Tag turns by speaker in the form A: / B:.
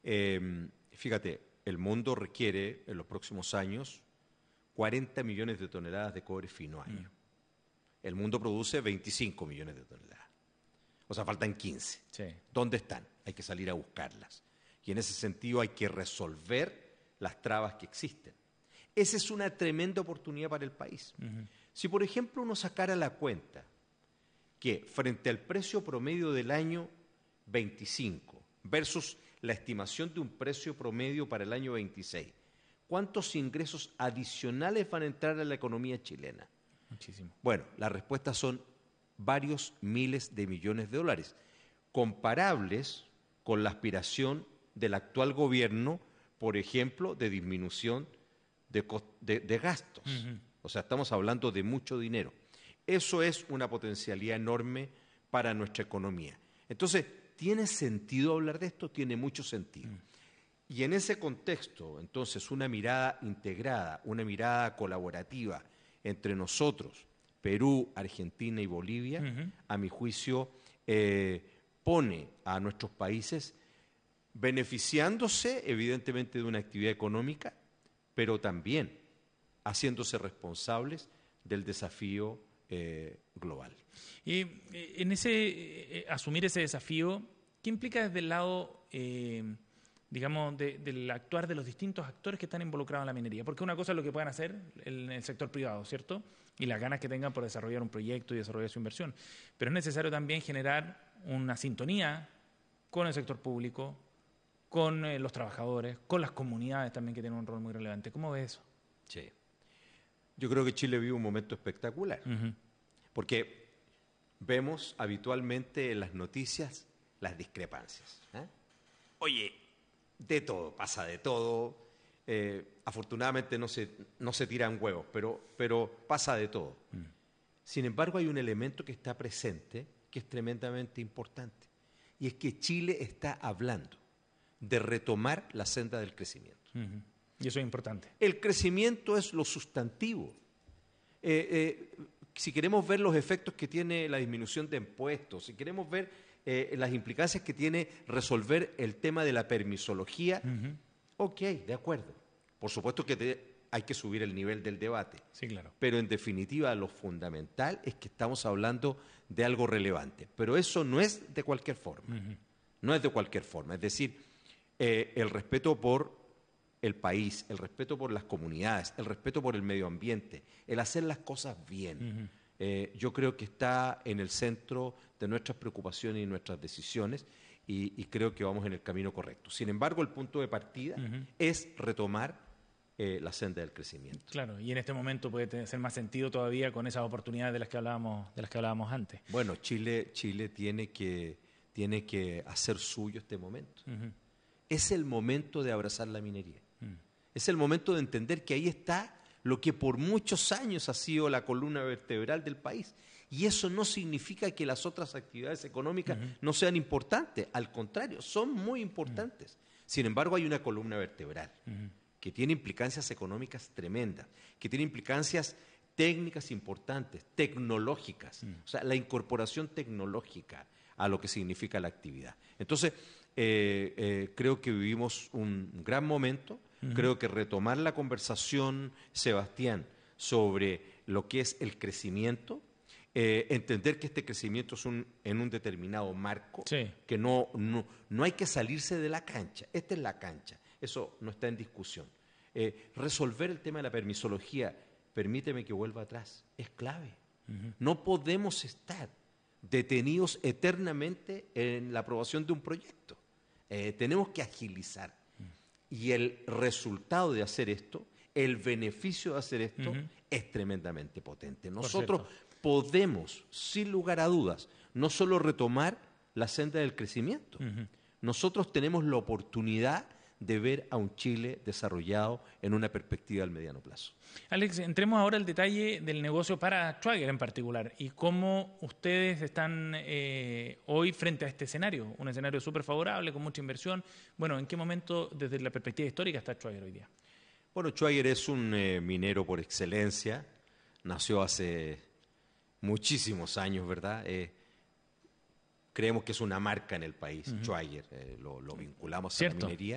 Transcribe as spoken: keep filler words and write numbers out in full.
A: Eh, fíjate, el mundo requiere en los próximos años cuarenta millones de toneladas de cobre fino año. Mm. El mundo produce veinticinco millones de toneladas. O sea, faltan quince.
B: Sí.
A: ¿Dónde están? Hay que salir a buscarlas. Y en ese sentido hay que resolver las trabas que existen. Esa es una tremenda oportunidad para el país. Uh-huh. Si, por ejemplo, uno sacara la cuenta que frente al precio promedio del año veinticinco versus la estimación de un precio promedio para el año veintiséis, ¿cuántos ingresos adicionales van a entrar a la economía chilena?
B: Muchísimo.
A: Bueno, la respuesta son varios miles de millones de dólares, comparables con la aspiración del actual gobierno, por ejemplo, de disminución de, de, de gastos. Uh-huh. O sea, estamos hablando de mucho dinero. Eso es una potencialidad enorme para nuestra economía. Entonces, ¿tiene sentido hablar de esto? Tiene mucho sentido. Uh-huh. Y en ese contexto, entonces, una mirada integrada, una mirada colaborativa entre nosotros, Perú, Argentina y Bolivia, uh-huh. a mi juicio, eh, pone a nuestros países beneficiándose, evidentemente, de una actividad económica, pero también haciéndose responsables del desafío eh, global.
B: Y en ese eh, asumir ese desafío, ¿qué implica desde el lado, eh, digamos, de, del actuar de los distintos actores que están involucrados en la minería? Porque una cosa es lo que puedan hacer en el sector privado, ¿cierto? Y las ganas que tengan por desarrollar un proyecto y desarrollar su inversión. Pero es necesario también generar una sintonía con el sector público, con eh, los trabajadores, con las comunidades también, que tienen un rol muy relevante. ¿Cómo ves eso?
A: Sí. Yo creo que Chile vive un momento espectacular, uh-huh. porque vemos habitualmente en las noticias las discrepancias. ¿eh? Oye, de todo, pasa de todo. Eh, afortunadamente no se, no se tiran huevos, pero, pero pasa de todo. Uh-huh. Sin embargo, hay un elemento que está presente que es tremendamente importante, y es que Chile está hablando de retomar la senda del crecimiento.
B: Uh-huh. Y eso es importante.
A: El crecimiento es lo sustantivo. Eh, eh, si queremos ver los efectos que tiene la disminución de impuestos, si queremos ver eh, las implicancias que tiene resolver el tema de la permisología, uh-huh. ok, de acuerdo. Por supuesto que te, hay que subir el nivel del debate.
B: Sí, claro.
A: Pero en definitiva lo fundamental es que estamos hablando de algo relevante. Pero eso no es de cualquier forma. Uh-huh. No es de cualquier forma. Es decir, eh, el respeto por el país, el respeto por las comunidades, el respeto por el medio ambiente, el hacer las cosas bien. Uh-huh. Eh, yo creo que está en el centro de nuestras preocupaciones y nuestras decisiones, y, y creo que vamos en el camino correcto. Sin embargo, el punto de partida uh-huh. es retomar eh, la senda del crecimiento.
B: Claro, y en este momento puede tener más sentido todavía con esas oportunidades de las que hablábamos, de las que hablábamos antes.
A: Bueno, Chile, Chile tiene que, tiene que hacer suyo este momento. Uh-huh. Es el momento de abrazar la minería. Es el momento de entender que ahí está lo que por muchos años ha sido la columna vertebral del país. Y eso no significa que las otras actividades económicas uh-huh. no sean importantes. Al contrario, son muy importantes. Uh-huh. Sin embargo, hay una columna vertebral uh-huh. que tiene implicancias económicas tremendas, que tiene implicancias técnicas importantes, tecnológicas. Uh-huh. O sea, la incorporación tecnológica a lo que significa la actividad. Entonces, eh, eh, creo que vivimos un gran momento. Uh-huh. Creo que retomar la conversación, Sebastián, sobre lo que es el crecimiento, eh, entender que este crecimiento es un, en un determinado marco,
B: sí.
A: que no, no, no hay que salirse de la cancha. Esta es la cancha, eso no está en discusión. Eh, resolver el tema de la permisología, permíteme que vuelva atrás, es clave. Uh-huh. No podemos estar detenidos eternamente en la aprobación de un proyecto. Eh, tenemos que agilizar. Y el resultado de hacer esto, el beneficio de hacer esto, uh-huh. es tremendamente potente. Nosotros podemos, sin lugar a dudas, no solo retomar la senda del crecimiento, uh-huh. nosotros tenemos la oportunidad de ver a un Chile desarrollado en una perspectiva al mediano plazo.
B: Alex, entremos ahora al detalle del negocio para Schwager en particular y cómo ustedes están eh, hoy frente a este escenario, un escenario súper favorable, con mucha inversión. Bueno, ¿en qué momento, desde la perspectiva histórica, está Schwager hoy día?
A: Bueno, Schwager es un eh, minero por excelencia, nació hace muchísimos años, ¿verdad? Eh, creemos que es una marca en el país, uh-huh. Schwager, eh, lo, lo vinculamos
B: ¿Cierto?
A: a la minería.